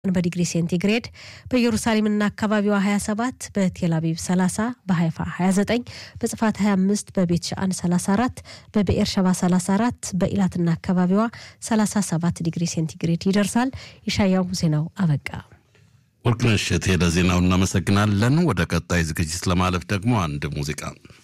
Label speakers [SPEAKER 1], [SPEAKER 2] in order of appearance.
[SPEAKER 1] በዲግሪ ሴንቲግሬድ በኢየሩሳሌምና አካባቢዋ 27 በቴል አቪቭ 30 በሃይፋ 29 በጽፋት 25 በቤት ሻአን 34 በበኤርሸባ 34 በኢላትና አካባቢዋ 37 ዲግሪ ሴንቲግሬድ ይደርሳል ይሻያው ዜናው አበቃ
[SPEAKER 2] ወርቅነሽ ለዜናው እናመሰግናለን ወደ ቀጣይ ዝግጅት ለማለፍ ደግሞ አንድ ሙዚቃ